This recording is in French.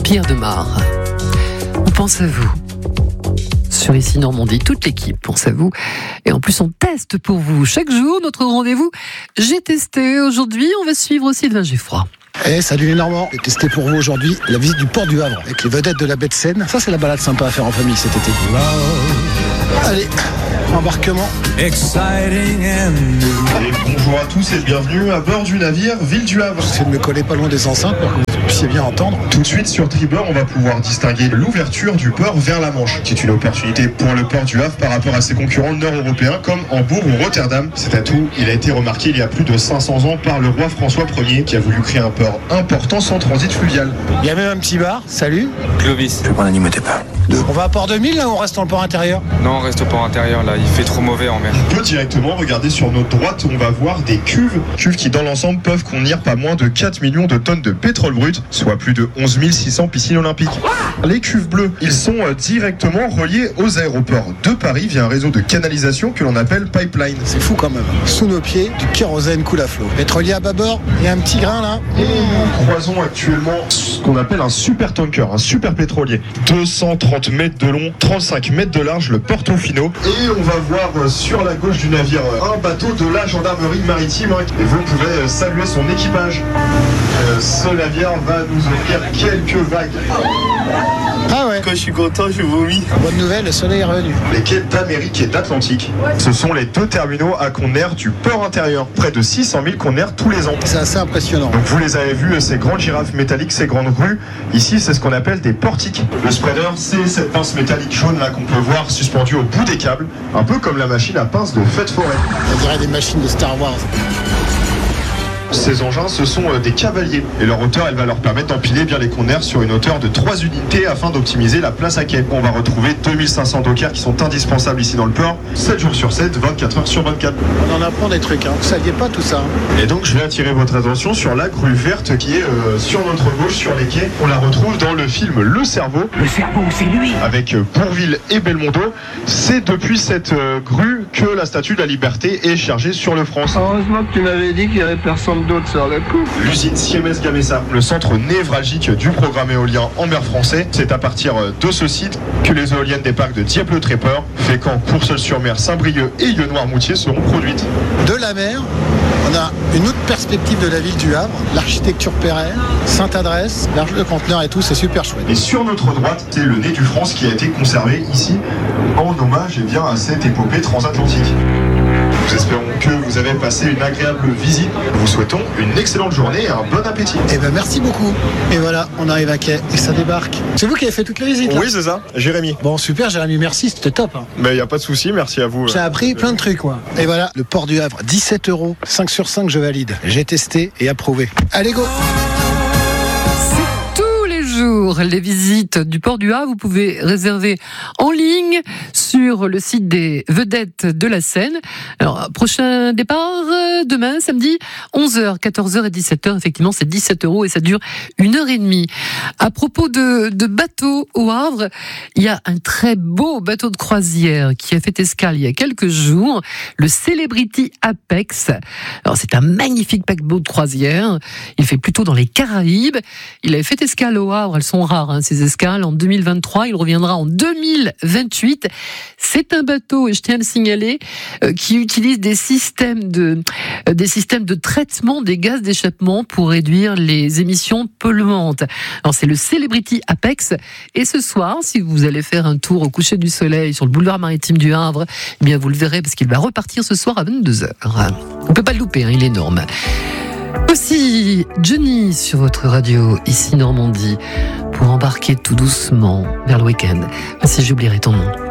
Pierre Demar, on pense à vous. Sur Ici Normandie, toute l'équipe pense à vous. Et en plus, on teste pour vous. Chaque jour, notre rendez-vous, j'ai testé. Aujourd'hui, on va suivre Sylvain Geffroy. Salut les Normands, j'ai testé pour vous aujourd'hui la visite du port du Havre avec les vedettes de la baie de Seine. Ça, c'est la balade sympa à faire en famille cet été. Allez, embarquement. Exciting and new. Et bonjour à tous et bienvenue à bord du navire Ville du Havre. J'essaie de me coller pas loin des enceintes pour que vous puissiez bien entendre. Tout de suite sur tribord, on va pouvoir distinguer l'ouverture du port vers la Manche, qui est une opportunité pour le port du Havre par rapport à ses concurrents nord-européens comme Hambourg ou Rotterdam. Cet atout, il a été remarqué il y a plus de 500 ans par le roi François Ier qui a voulu créer un port important sans transit fluvial. Il y a même un petit bar, salut. Clovis. Je vais prendre un animé pas. On va à Port 2000 là ou on reste dans le port intérieur? Non, on reste au port intérieur là, il fait trop mauvais en mer. On peut directement regarder sur notre droite, on va voir des cuves qui dans l'ensemble peuvent contenir pas moins de 4 millions de tonnes de pétrole brut, soit plus de 11 600 piscines olympiques. Les cuves bleues, ils sont directement reliés aux aéroports de Paris via un réseau de canalisation que l'on appelle pipeline. C'est fou quand même. Sous nos pieds, du kérosène coule à flot. Pétrolier à bâbord, il y a un petit grain là. Et nous croisons actuellement ce qu'on appelle un super tanker, un super pétrolier. 230 mètres de long, 35 mètres de large, le Portofino. Et on va voir sur la gauche du navire un bateau de la gendarmerie maritime. Et vous pouvez saluer son équipage. Ce navire va nous offrir quelques vagues. Ah ouais. Quand je suis content, je vomis. Bonne nouvelle, le soleil est revenu. Les quais d'Amérique et d'Atlantique, ce sont les deux terminaux à conteneurs du port intérieur. Près de 600 000 conteneurs tous les ans. C'est assez impressionnant. Donc vous les avez vus, ces grandes girafes métalliques, ces grandes grues. Ici, c'est ce qu'on appelle des portiques. Le spreader, c'est cette pince métallique jaune là qu'on peut voir suspendue au bout des câbles, un peu comme la machine à pince de feu de forêt. On dirait des machines de Star Wars. Ces engins, ce sont des cavaliers. Et leur hauteur, elle va leur permettre d'empiler bien les conteneurs sur une hauteur de 3 unités afin d'optimiser la place à quai. On va retrouver 2500 dockers qui sont indispensables ici dans le port, 7 jours sur 7, 24 heures sur 24. On en apprend des trucs, hein. Vous saviez pas tout ça. Et donc, je vais attirer votre attention sur la grue verte qui est sur notre gauche, sur les quais. On la retrouve dans le film Le Cerveau. Le cerveau, c'est lui. Avec Bourvil et Belmondo. C'est depuis cette grue que la Statue de la Liberté est chargée sur le France. Heureusement que tu m'avais dit qu'il n'y avait personne d'autre sur le coup. L'usine Siemens Gamesa, le centre névralgique du programme éolien en mer français. C'est à partir de ce site que les éoliennes des parcs de Dieppe-le-Tréport, Fécamp, Courseulles-sur-Mer, Saint-Brieuc et Yeux-Noirmoutier seront produites. De la mer, on a une autre perspective de la ville du Havre, l'architecture pérenne, Sainte-Adresse, large de conteneurs et tout, c'est super chouette. Et sur notre droite, c'est le nez du France qui a été conservé ici en hommage à cette épopée transatlantique. Nous espérons que vous avez passé une agréable visite. Nous vous souhaitons une excellente journée et un bon appétit. Eh ben merci beaucoup. Et voilà, on arrive à quai et ça débarque. C'est vous qui avez fait toute la visite là? Oui, c'est ça, Jérémy. Bon, super Jérémy, merci, c'était top. Hein. Mais il n'y a pas de souci, merci à vous. J'ai appris plein de trucs, quoi. Et voilà, le port du Havre, 17 €, 5 sur 5, je valide. J'ai testé et approuvé. Allez, go! Les visites du port du Havre, vous pouvez réserver en ligne sur le site des vedettes de la Seine. Alors, prochain départ, demain, samedi, 11h, 14h et 17h. Effectivement, c'est 17 € et ça dure 1h30. À propos de bateaux au Havre, il y a un très beau bateau de croisière qui a fait escale il y a quelques jours, le Celebrity Apex. Alors, c'est un magnifique paquebot de croisière. Il fait plutôt dans les Caraïbes. Il avait fait escale au Havre. Elles sont rares, ces escales. En 2023, il reviendra en 2028. C'est un bateau, et je tiens à le signaler, qui utilise des systèmes de traitement des gaz d'échappement pour réduire les émissions polluantes. Alors, c'est le Celebrity Apex. Et ce soir, si vous allez faire un tour au coucher du soleil sur le boulevard maritime du Havre, eh bien, vous le verrez parce qu'il va repartir ce soir à 22h. On ne peut pas le louper, il est énorme. Aussi, Johnny sur votre radio, ici Normandie, pour embarquer tout doucement vers le week-end. Si j'oublierai ton nom.